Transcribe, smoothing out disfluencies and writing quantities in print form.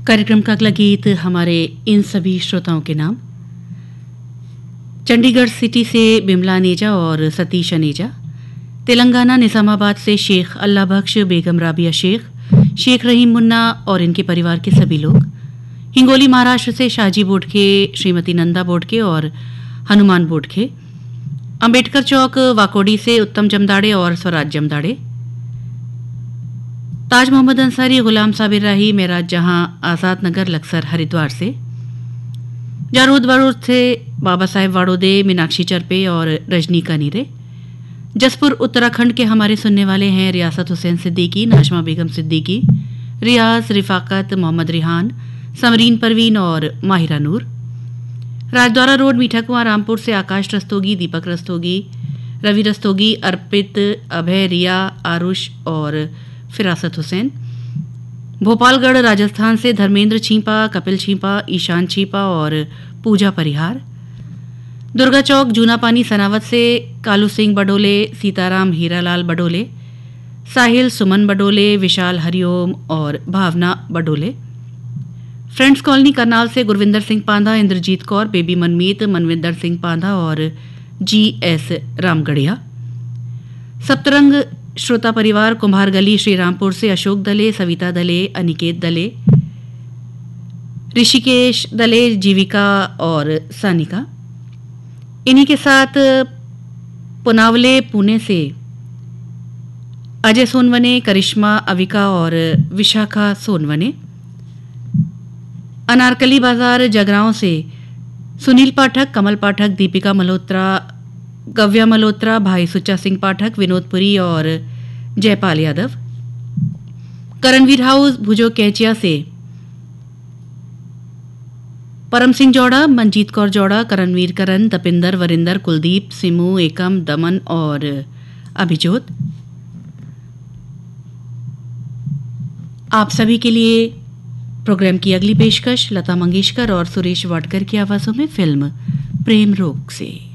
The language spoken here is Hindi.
कार्यक्रम का अगला गीत हमारे इन सभी श्रोताओं के नाम। चंडीगढ़ सिटी से बिमला नेजा और सतीश अनेजा, तेलंगाना निजामाबाद से शेख अल्लाह बख्श, बेगम राबिया शेख, शेख रहीम मुन्ना और इनके परिवार के सभी लोग, हिंगोली महाराष्ट्र से शाहजी बोडखे, श्रीमती नंदा बोडखे और हनुमान बोडखे, अंबेडकर चौक वाकोडी से उत्तम जमदाड़े और स्वराज जमदाड़े, ताज मोहम्मद अंसारी, गुलाम साबिर राही, मेराज जहां, आजाद नगर लक्सर हरिद्वार से, जारूद वारूद से बाबा साहेब वाड़ोदे, मीनाक्षी चरपे और रजनी कनीरे, जसपुर उत्तराखंड के हमारे सुनने वाले हैं रियासत हुसैन सिद्दीकी, नाजमा बेगम सिद्दीकी, रियाज, रिफाकत, मोहम्मद रिहान, समरीन परवीन और माहिरा नूर। राजद्वारा रोड मीठा कुआं रामपुर से आकाश रस्तोगी, दीपक रस्तोगी, रवि रस्तोगी, अर्पित, अभय, रिया, आरुष और फिरासत हुसैन। भोपालगढ़ राजस्थान से धर्मेंद्र छीपा, कपिल छीपा, ईशान छीपा और पूजा परिहार। दुर्गा चौक जूनापानी सनावत से कालू सिंह बडोले, सीताराम हीरालाल बडोले, साहिल सुमन बडोले, विशाल हरिओम और भावना बडोले। फ्रेंड्स कॉलोनी करनाल से गुरविंदर सिंह पांधा, इंद्रजीत कौर, बेबी मनमीत, मनविंदर सिंह पांधा और GS रामगढ़िया। सप्तरंग श्रोता परिवार कुम्हार गली श्रीरामपुर से अशोक दले, सविता दले, अनिकेत दले, ऋषिकेश दले, जीविका और सानिका। इन्हीं के साथ पुनावले पुणे से अजय सोनवने, करिश्मा, अविका और विशाखा सोनवने। अनारकली बाजार जगरांव से सुनील पाठक, कमल पाठक, दीपिका मल्होत्रा, गव्या मल्होत्रा, भाई सुच्चा सिंह पाठक, विनोदपुरी और जयपाल यादव। करणवीर हाउस भुजो कैचिया से परम सिंह जौड़ा, मंजीत कौर जौड़ा, करणवीर करण, तपिंदर, वरिंदर, कुलदीप, सिमू, एकम, दमन और अभिजोत। आप सभी के लिए प्रोग्राम की अगली पेशकश लता मंगेशकर और सुरेश वाडकर की आवाजों में फिल्म प्रेम रोग से।